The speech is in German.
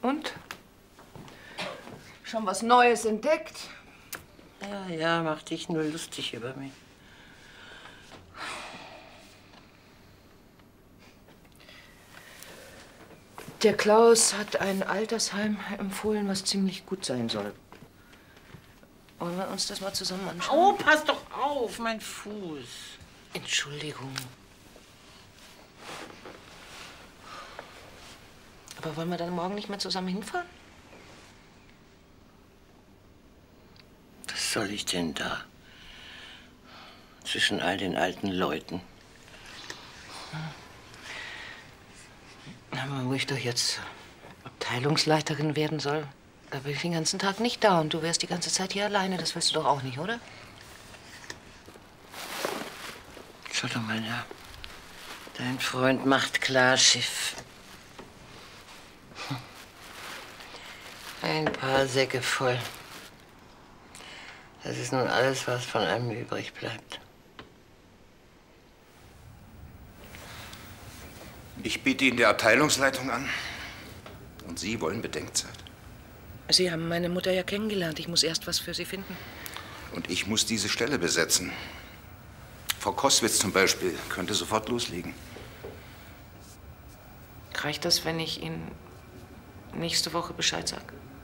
Und? Schon was Neues entdeckt? Ja, mach dich nur lustig über mich. Der Klaus hat ein Altersheim empfohlen, was ziemlich gut sein soll. Wollen wir uns das mal zusammen anschauen? Oh, pass doch auf, mein Fuß. Entschuldigung. Aber wollen wir dann morgen nicht mehr zusammen hinfahren? Was soll ich denn da? Zwischen all den alten Leuten. Aber wo ich doch jetzt Abteilungsleiterin werden soll, da bin ich den ganzen Tag nicht da und du wärst die ganze Zeit hier alleine. Das willst du doch auch nicht, oder? Schau doch mal da. Dein Freund macht Klarschiff. Ein paar Säcke voll. Das ist nun alles, was von einem übrig bleibt. Ich biete Ihnen die Abteilungsleitung an. Und Sie wollen Bedenkzeit. Sie haben meine Mutter ja kennengelernt. Ich muss erst was für Sie finden. Und ich muss diese Stelle besetzen. Frau Kostwitz zum Beispiel könnte sofort loslegen. Reicht das, wenn ich Ihnen nächste Woche Bescheid sage?